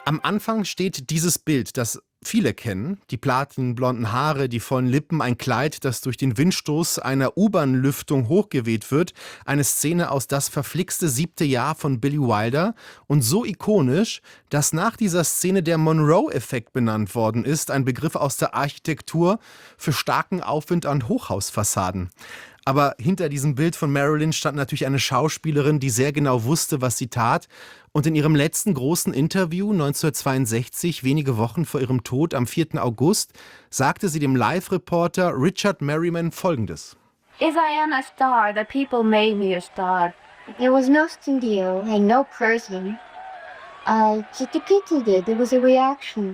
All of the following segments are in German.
Am Anfang steht dieses Bild, das viele kennen. Die platinblonden Haare, die vollen Lippen, ein Kleid, das durch den Windstoß einer U-Bahn-Lüftung hochgeweht wird. Eine Szene aus Das verflixte 7. Jahr von Billy Wilder. Und so ikonisch, dass nach dieser Szene der Monroe-Effekt benannt worden ist. Ein Begriff aus der Architektur für starken Aufwind an Hochhausfassaden. Aber hinter diesem Bild von Marilyn stand natürlich eine Schauspielerin, die sehr genau wusste, was sie tat. Und in ihrem letzten großen Interview 1962, wenige Wochen vor ihrem Tod am 4. August, sagte sie dem Live-Reporter Richard Merriman Folgendes. If I am a star, the people made me a star. There was no studio and no person. Just a pity that there was a reaction.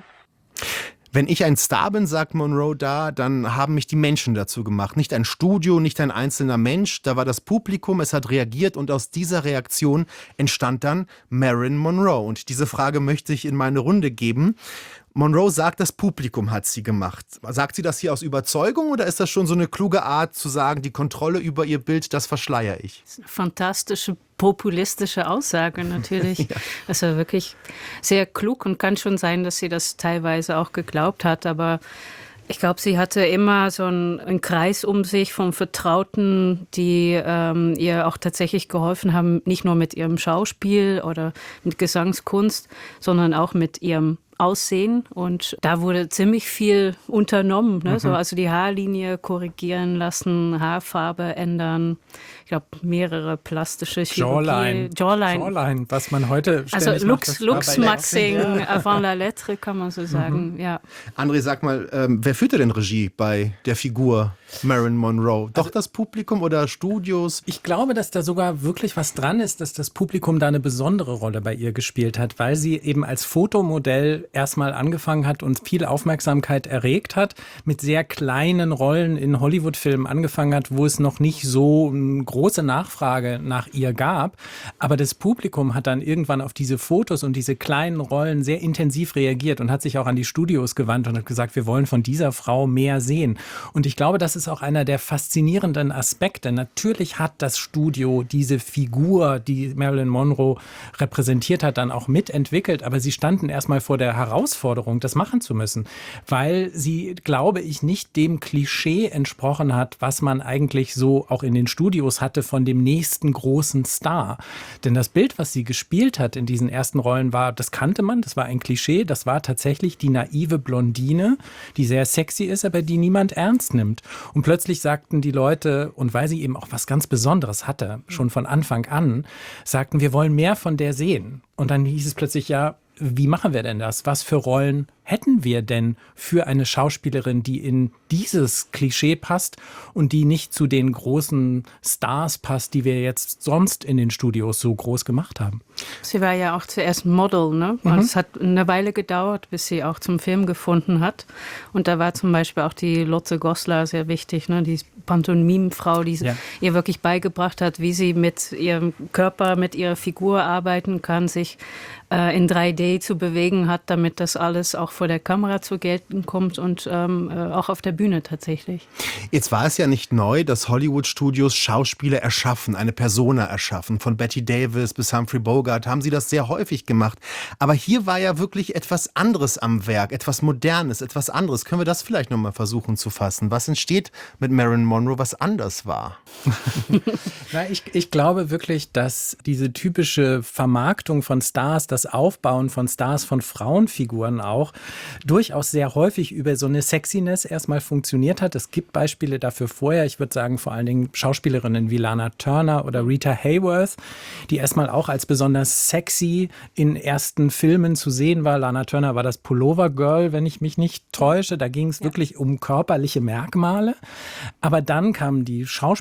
Wenn ich ein Star bin, sagt Monroe da, dann haben mich die Menschen dazu gemacht. Nicht ein Studio, nicht ein einzelner Mensch. Da war das Publikum, es hat reagiert und aus dieser Reaktion entstand dann Marilyn Monroe. Und diese Frage möchte ich in meine Runde geben. Monroe sagt, das Publikum hat sie gemacht. Sagt sie das hier aus Überzeugung oder ist das schon so eine kluge Art zu sagen, die Kontrolle über ihr Bild, das verschleiere ich? Das ist eine fantastische, populistische Aussage natürlich. Ja. Also wirklich sehr klug und kann schon sein, dass sie das teilweise auch geglaubt hat, aber ich glaube, sie hatte immer so einen Kreis um sich von Vertrauten, die ihr auch tatsächlich geholfen haben, nicht nur mit ihrem Schauspiel oder mit Gesangskunst, sondern auch mit ihrem Aussehen. Und da wurde ziemlich viel unternommen. Ne? So, also die Haarlinie korrigieren lassen, Haarfarbe ändern. Ich glaube, mehrere plastische Chirurgie. Jawline, was man heute also ständig macht. Lux-Maxing avant la lettre, kann man so sagen. Ja. André, sag mal, wer führte denn Regie bei der Figur Marilyn Monroe? Doch das Publikum oder Studios? Ich glaube, dass da sogar wirklich was dran ist, dass das Publikum da eine besondere Rolle bei ihr gespielt hat, weil sie eben als Fotomodell erstmal angefangen hat und viel Aufmerksamkeit erregt hat, mit sehr kleinen Rollen in Hollywood-Filmen angefangen hat, wo es noch nicht so eine große Nachfrage nach ihr gab. Aber das Publikum hat dann irgendwann auf diese Fotos und diese kleinen Rollen sehr intensiv reagiert und hat sich auch an die Studios gewandt und hat gesagt, wir wollen von dieser Frau mehr sehen. Und ich glaube, das ist auch einer der faszinierenden Aspekte. Natürlich hat das Studio diese Figur, die Marilyn Monroe repräsentiert hat, dann auch mitentwickelt, aber sie standen erstmal vor der Herausforderung, das machen zu müssen, weil sie, glaube ich, nicht dem Klischee entsprochen hat, was man eigentlich so auch in den Studios hatte von dem nächsten großen Star. Denn das Bild, was sie gespielt hat in diesen ersten Rollen war, das kannte man, das war ein Klischee, das war tatsächlich die naive Blondine, die sehr sexy ist, aber die niemand ernst nimmt. Und plötzlich sagten die Leute, und weil sie eben auch was ganz Besonderes hatte, schon von Anfang an, sagten, wir wollen mehr von der sehen. Und dann hieß es plötzlich, ja, wie machen wir denn das? Was für Rollen hätten wir denn für eine Schauspielerin, die in dieses Klischee passt und die nicht zu den großen Stars passt, die wir jetzt sonst in den Studios so groß gemacht haben? Sie war ja auch zuerst Model, ne? Und es hat eine Weile gedauert, bis sie auch zum Film gefunden hat. Und da war zum Beispiel auch die Lotze Goslar sehr wichtig, ne? Die Pantomimefrau, die ihr wirklich beigebracht hat, wie sie mit ihrem Körper, mit ihrer Figur arbeiten kann, sich in 3D zu bewegen hat, damit das alles auch vor der Kamera zu gelten kommt und auch auf der Bühne tatsächlich. Jetzt war es ja nicht neu, dass Hollywood-Studios Schauspieler erschaffen, eine Persona erschaffen. Von Bette Davis bis Humphrey Bogart haben sie das sehr häufig gemacht. Aber hier war ja wirklich etwas anderes am Werk, etwas Modernes, etwas anderes. Können wir das vielleicht nochmal versuchen zu fassen? Was entsteht mit Marilyn Monroe, was anders war? Na, ich glaube wirklich, dass diese typische Vermarktung von Stars, das Aufbauen von Stars, von Frauenfiguren auch, durchaus sehr häufig über so eine Sexiness erstmal funktioniert hat. Es gibt Beispiele dafür vorher. Ich würde sagen, vor allen Dingen Schauspielerinnen wie Lana Turner oder Rita Hayworth, die erstmal auch als besonders sexy in ersten Filmen zu sehen war. Lana Turner war das Pullover Girl, wenn ich mich nicht täusche. Da ging es wirklich um körperliche Merkmale. Aber dann kamen die